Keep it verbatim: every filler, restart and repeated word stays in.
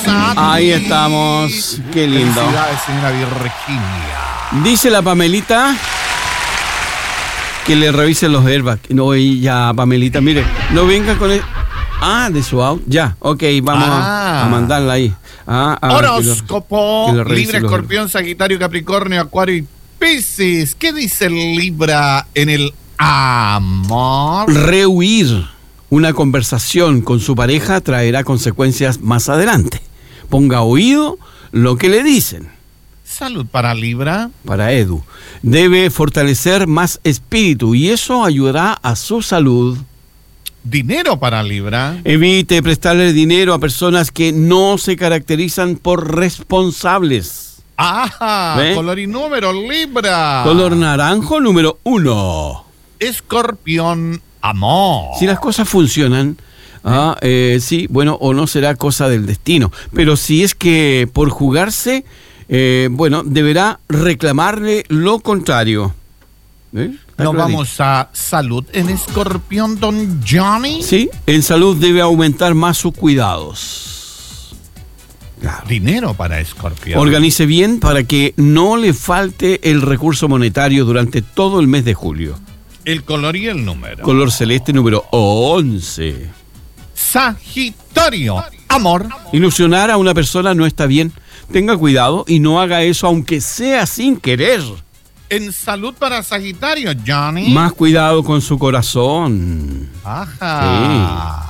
WhatsApp. Ahí estamos. Qué lindo. Felicidades, señora Virginia. Dice la Pamelita que le revisen los airbags. No, y ya, Pamelita, mire, no venga con el... Ah, de su auto. Ya, ok, vamos Ah. a, a mandarla ahí. Ah, ah, Horóscopo, que lo- que lo revise Libra, los- Escorpión, Sagitario, Capricornio, Acuario y Piscis. ¿Qué dice el Libra en el amor? Rehuir una conversación con su pareja traerá consecuencias más adelante. Ponga oído lo que le dicen. Salud para Libra. Para Edu, debe fortalecer más espíritu y eso ayudará a su salud. Dinero para Libra. Evite prestarle dinero a personas que no se caracterizan por responsables. Ajá, ¿Ve? color y número, Libra. Color naranjo número uno. Escorpión, amor. Si las cosas funcionan, ah, eh, sí, bueno, o no será cosa del destino. Pero si es que por jugarse, eh, bueno, deberá reclamarle lo contrario. ¿Ves? Está Nos clarito. vamos a salud en Escorpión, don Johnny. Sí, en salud debe aumentar más sus cuidados. Claro. Dinero para Escorpión. Organice bien para que no le falte el recurso monetario durante todo el mes de julio. El color y el número. Color celeste número once. Sagitario, amor. Ilusionar a una persona no está bien. Tenga cuidado y no haga eso aunque sea sin querer. En salud para Sagitario, Johnny. Más cuidado con su corazón. Ajá.